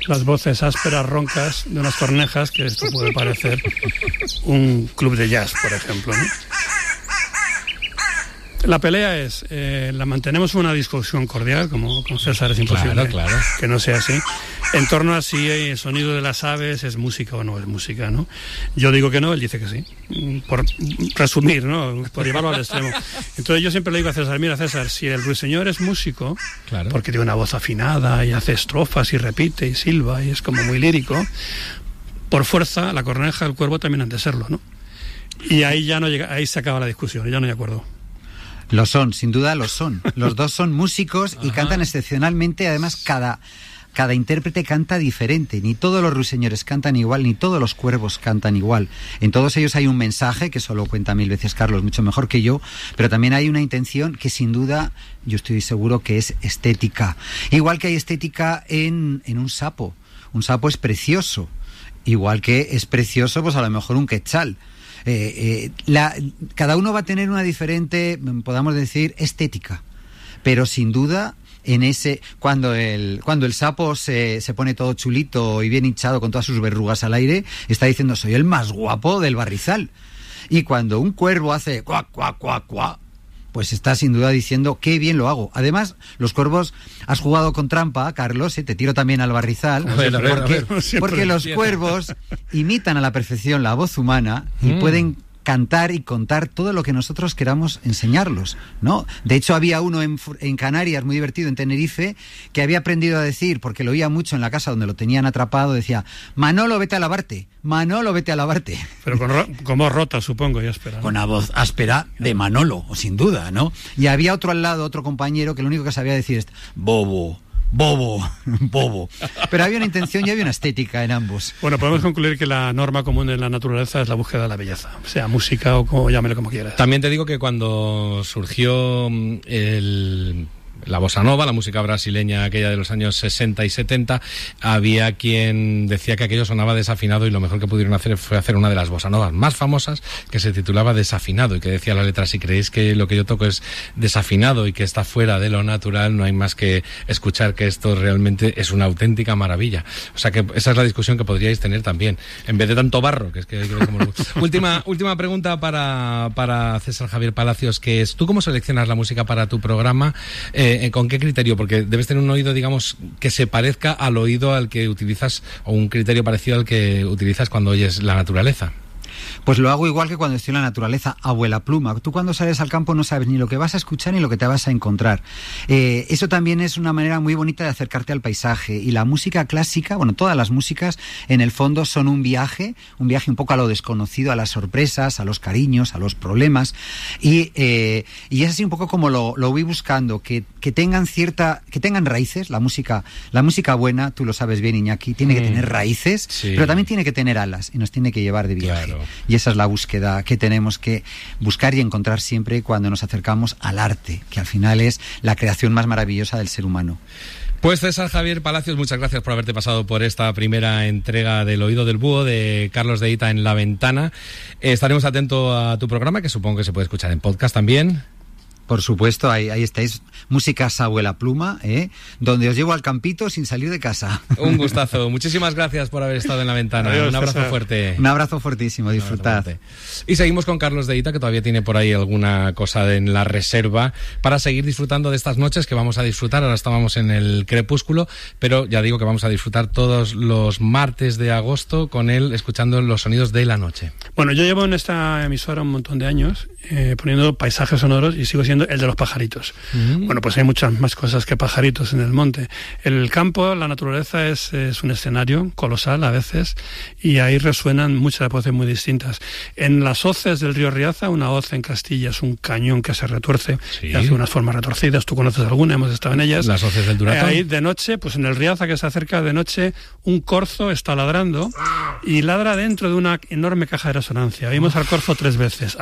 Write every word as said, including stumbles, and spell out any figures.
las voces ásperas, roncas de unas cornejas, que esto puede parecer un club de jazz, por ejemplo, ¿no? La pelea es, eh, la mantenemos una discusión cordial, como con César es imposible claro, claro. que no sea así, en torno a si el sonido de las aves es música o no es música, ¿no? Yo digo que no, él dice que sí, por resumir, ¿no? Por llevarlo al extremo. Entonces yo siempre le digo a César, mira César, si el ruiseñor es músico, claro, porque tiene una voz afinada y hace estrofas y repite y silba y es como muy lírico, por fuerza la corneja, el cuervo también han de serlo, ¿no? Y ahí ya no llega, ahí se acaba la discusión, ya no hay acuerdo. Lo son, sin duda lo son. Los dos son músicos y Ajá. cantan excepcionalmente. Además, cada, cada intérprete canta diferente. Ni todos los ruiseñores cantan igual, ni todos los cuervos cantan igual. En todos ellos hay un mensaje, que eso lo cuenta mil veces Carlos, mucho mejor que yo, pero también hay una intención que sin duda, yo estoy seguro que es estética. Igual que hay estética en, en un sapo. Un sapo es precioso. Igual que es precioso, pues a lo mejor un quetzal. Eh, eh, la, cada uno va a tener una diferente, podamos decir, estética, pero sin duda en ese cuando el cuando el sapo se, se pone todo chulito y bien hinchado con todas sus verrugas al aire, está diciendo soy el más guapo del barrizal. Y cuando un cuervo hace cuac, cuac, cuac, cuac, pues está sin duda diciendo qué bien lo hago. Además, los cuervos, has jugado con trampa, Carlos, ¿eh? Te tiro también al barrizal, a ver, a ver, porque, a ver, porque los cuervos imitan a la perfección la voz humana y mm. pueden cantar y contar todo lo que nosotros queramos enseñarlos, ¿no? De hecho, había uno en, en Canarias, muy divertido, en Tenerife, que había aprendido a decir, porque lo oía mucho en la casa donde lo tenían atrapado, decía, Manolo, vete a lavarte, Manolo, vete a lavarte. Pero con, ro- con voz rota, supongo, y áspera, ¿no? Con la voz áspera de Manolo, sin duda, ¿no? Y había otro al lado, otro compañero, que lo único que sabía decir es, bobo, bobo, bobo. Pero había una intención y había una estética en ambos. Bueno, podemos concluir que la norma común en la naturaleza es la búsqueda de la belleza, sea música o como, llámelo como quieras. También te digo que cuando surgió el... la bossa nova, la música brasileña aquella de los años sesenta y setenta, había quien decía que aquello sonaba desafinado y lo mejor que pudieron hacer fue hacer una de las bossa novas más famosas que se titulaba Desafinado y que decía la letra, si creéis que lo que yo toco es desafinado y que está fuera de lo natural, no hay más que escuchar que esto realmente es una auténtica maravilla. O sea que esa es la discusión que podríais tener también, en vez de tanto barro, que es que hay que ver cómo lo... última, última pregunta para, para César Javier Palacios, que es, ¿tú cómo seleccionas la música para tu programa? Eh, ¿Con qué criterio? Porque debes tener un oído, digamos, que se parezca al oído al que utilizas, o un criterio parecido al que utilizas cuando oyes la naturaleza. Pues lo hago igual que cuando estoy en la naturaleza, abuela pluma. Tú cuando sales al campo no sabes ni lo que vas a escuchar ni lo que te vas a encontrar. Eh, eso también es una manera muy bonita de acercarte al paisaje. Y la música clásica, bueno, todas las músicas, en el fondo son un viaje, un viaje un poco a lo desconocido, a las sorpresas, a los cariños, a los problemas. Y, eh, y es así un poco como lo, lo voy buscando, que, que tengan cierta, que tengan raíces. La música, la música buena, tú lo sabes bien, Iñaki, tiene que mm. tener raíces, sí. pero también tiene que tener alas y nos tiene que llevar de viaje. Claro. Y esa es la búsqueda que tenemos que buscar y encontrar siempre cuando nos acercamos al arte, que al final es la creación más maravillosa del ser humano. Pues César Javier Palacios, muchas gracias por haberte pasado por esta primera entrega del Oído del Búho de Carlos de Hita en La Ventana. Eh, estaremos atentos a tu programa, que supongo que se puede escuchar en podcast también. Por supuesto, ahí, ahí estáis, Músicas Abuela Pluma, ¿eh? Donde os llevo al campito sin salir de casa. Un gustazo, muchísimas gracias por haber estado en La Ventana. Adiós, un abrazo César. fuerte. Un abrazo fuertísimo, disfrutad. Y seguimos con Carlos de Hita, que todavía tiene por ahí alguna cosa en la reserva para seguir disfrutando de estas noches que vamos a disfrutar. Ahora estábamos en el crepúsculo, pero ya digo que vamos a disfrutar todos los martes de agosto con él, escuchando los sonidos de la noche. Bueno, yo llevo en esta emisora un montón de años eh, poniendo paisajes sonoros y sigo siendo el de los pajaritos. Mm. Bueno, pues hay muchas más cosas que pajaritos en el monte. El campo, la naturaleza es, es un escenario colosal a veces y ahí resuenan muchas voces muy distintas. En las hoces del río Riaza, una hoz en Castilla es un cañón que se retuerce sí. y hace unas formas retorcidas. Tú conoces alguna, hemos estado en ellas. Las hoces del Duratón. Ahí de noche, pues en el Riaza que se acerca de noche, un corzo está ladrando y ladra dentro de una enorme caja de resonancia. Oímos al corzo tres veces.